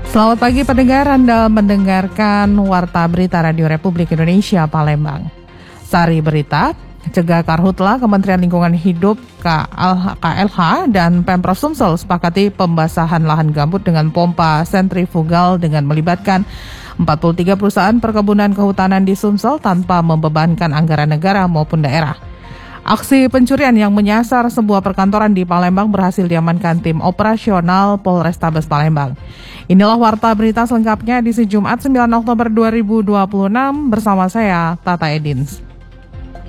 Selamat pagi pendengar, Anda mendengarkan Warta Berita Radio Republik Indonesia Palembang. Sari Berita, cegah karhutla Kementerian Lingkungan Hidup KLH dan Pemprov Sumsel sepakati pembasahan lahan gambut dengan pompa sentrifugal dengan melibatkan 43 perusahaan perkebunan kehutanan di Sumsel tanpa membebankan anggaran negara maupun daerah. Aksi pencurian yang menyasar sebuah perkantoran di Palembang berhasil diamankan tim operasional Polrestabes Palembang. Inilah Warta Berita selengkapnya di Jumat 9 Oktober 2026 bersama saya, Tata Edins.